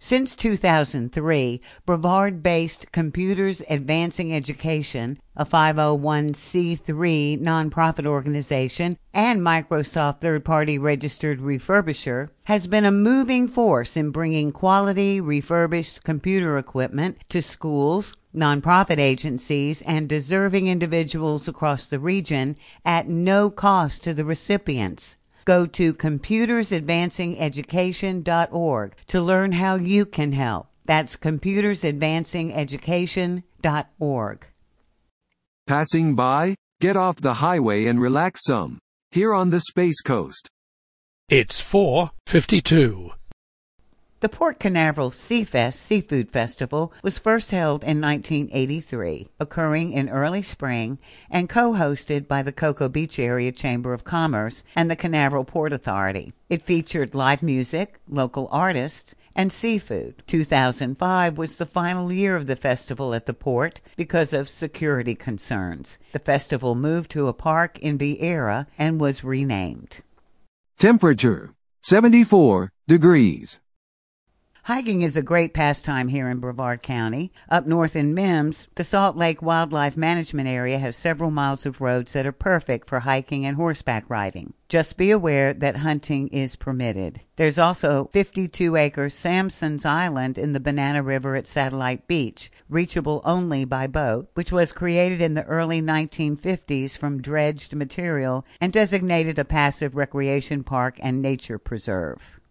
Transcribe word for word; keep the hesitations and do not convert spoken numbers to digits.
Since two thousand three, Brevard-based Computers Advancing Education, a five oh one c three nonprofit organization and Microsoft third-party registered refurbisher, has been a moving force in bringing quality refurbished computer equipment to schools, nonprofit agencies, and deserving individuals across the region at no cost to the recipients. Go to computers advancing education dot org to learn how you can help. That's computers advancing education dot org. Passing by? Get off the highway and relax some. Here on the Space Coast. It's four fifty-two. The Port Canaveral Seafest Seafood Festival was first held in nineteen eighty-three, occurring in early spring and co-hosted by the Cocoa Beach Area Chamber of Commerce and the Canaveral Port Authority. It featured live music, local artists, and seafood. two thousand five was the final year of the festival at the port because of security concerns. The festival moved to a park in Vieira and was renamed. Temperature, seventy-four degrees. Hiking is a great pastime here in Brevard County. Up north in Mims, the Salt Lake Wildlife Management Area has several miles of roads that are perfect for hiking and horseback riding. Just be aware that hunting is permitted. There's also fifty-two acre Samson's Island in the Banana River at Satellite Beach, reachable only by boat, which was created in the early nineteen fifties from dredged material and designated a passive recreation park and nature preserve.